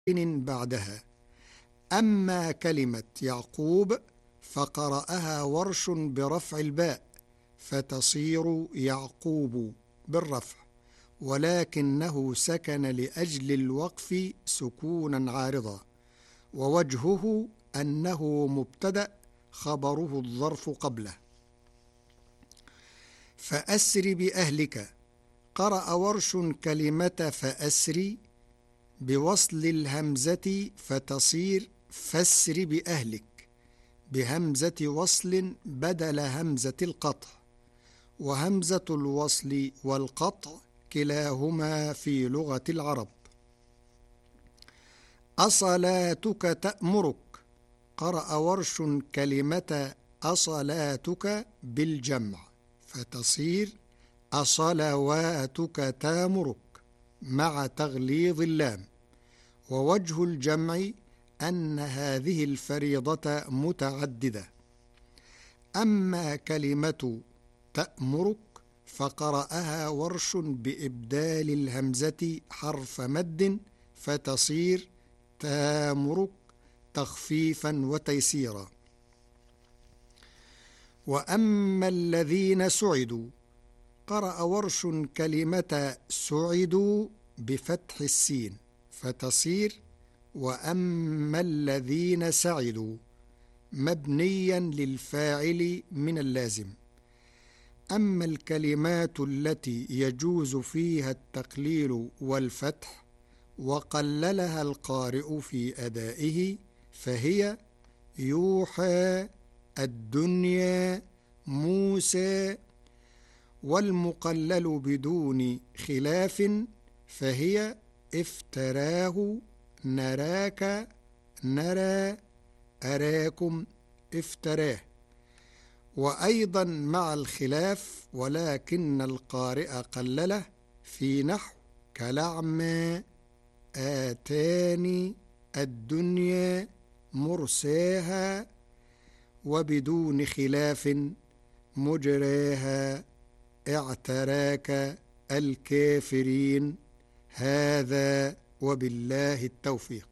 بعدها. أما كلمة يعقوب فقرأها ورش برفع الباء فتصير يعقوب بالرفع، ولكنه سكن لأجل الوقف سكونا عارضا، ووجهه أنه مبتدأ خبره الظرف قبله. فأسر بأهلك، قرأ ورش كلمة فأسر بوصل الهمزة فتصير فاسر بأهلك بهمزة وصل بدل همزة القطع، وهمزة الوصل والقطع كلاهما في لغة العرب. أصلاتك تأمرك، قرأ ورش كلمة أصلاتك بالجمع فتصير أصلواتك تامرك مع تغليظ اللام، ووجه الجمع أن هذه الفريضة متعددة. أما كلمة تأمرك فقرأها ورش بإبدال الهمزة حرف مد فتصير تامرك تخفيفا وتيسيرا. وأما الذين سعدوا، قرأ ورش كلمة سعدوا بفتح السين فتصير وأما الذين سعدوا مبنيا للفاعل من اللازم. أما الكلمات التي يجوز فيها التقليل والفتح وقللها القارئ في أدائه فهي يوحى، الدنيا، موسى. والمقلل بدون خلاف فهي افتراه، نراك، نرى، أراكم، افتراه. وأيضا مع الخلاف ولكن القارئ قلله في نحو كلعمى، آتاني، الدنيا، مرساها. وبدون خلاف مجراها، اعتراك، الكافرين. هذا وبالله التوفيق.